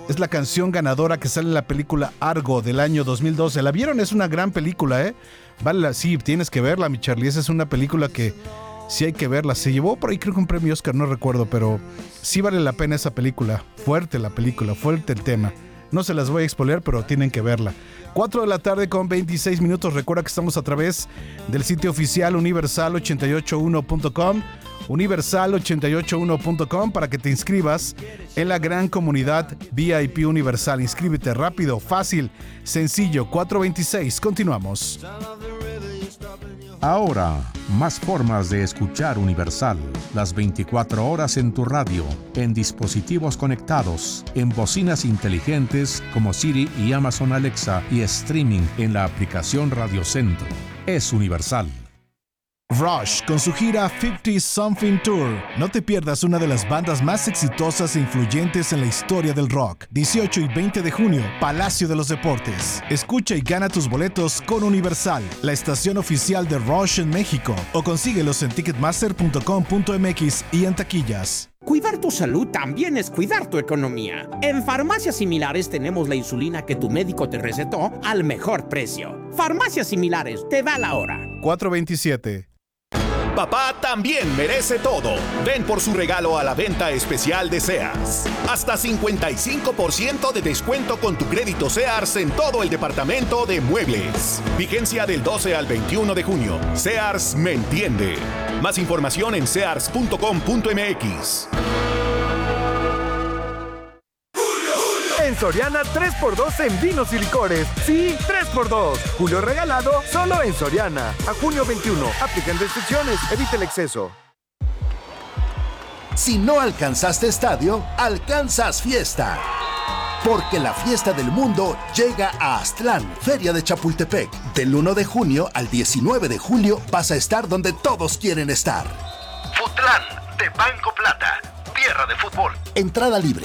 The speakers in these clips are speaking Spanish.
Es la canción ganadora que sale en la película Argo del año 2012. ¿La vieron? Es una gran película, ¿eh? Sí, tienes que verla, mi Charlie. Esa es una película que sí hay que verla. Se llevó por ahí, creo que un premio Oscar, no recuerdo, pero sí vale la pena esa película. Fuerte la película, fuerte el tema. No se las voy a expoliar, pero tienen que verla. 4 de la tarde con 26 minutos. Recuerda que estamos a través del sitio oficial universal881.com. universal881.com para que te inscribas en la gran comunidad VIP Universal. Inscríbete rápido, fácil, sencillo. 426. Continuamos. Ahora, más formas de escuchar Universal. Las 24 horas en tu radio, en dispositivos conectados, en bocinas inteligentes como Siri y Amazon Alexa y streaming en la aplicación Radio Centro. Es Universal. Rush con su gira 50 Something Tour. No te pierdas una de las bandas más exitosas e influyentes en la historia del rock. 18 y 20 de junio, Palacio de los Deportes. Escucha y gana tus boletos con Universal, la estación oficial de Rush en México, o consíguelos en ticketmaster.com.mx y en taquillas. Cuidar tu salud también es cuidar tu economía. En Farmacias Similares tenemos la insulina que tu médico te recetó al mejor precio. Farmacias Similares, te da la hora. 427. Papá también merece todo. Ven por su regalo a la venta especial de Sears. Hasta 55% de descuento con tu crédito Sears en todo el departamento de muebles. Vigencia del 12 al 21 de junio. Sears me entiende. Más información en sears.com.mx. En Soriana 3x2 en vinos y licores. Sí, 3x2. Julio regalado solo en Soriana. A junio 21. Aplican restricciones. Evita el exceso. Si no alcanzaste estadio, alcanzas fiesta. Porque la fiesta del mundo llega a Aztlán, Feria de Chapultepec. Del 1 de junio al 19 de julio vas a estar donde todos quieren estar. Futlán, de Banco Plata. Tierra de fútbol. Entrada libre.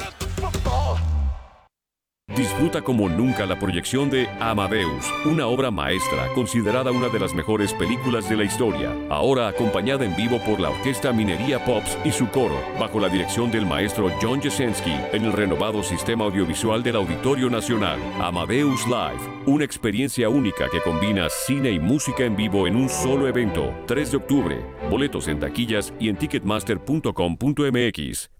Disfruta como nunca la proyección de Amadeus, una obra maestra considerada una de las mejores películas de la historia, ahora acompañada en vivo por la Orquesta Minería Pops y su coro, bajo la dirección del maestro John Jasenski, en el renovado sistema audiovisual del Auditorio Nacional. Amadeus Live, una experiencia única que combina cine y música en vivo en un solo evento. 3 de octubre, boletos en taquillas y en ticketmaster.com.mx.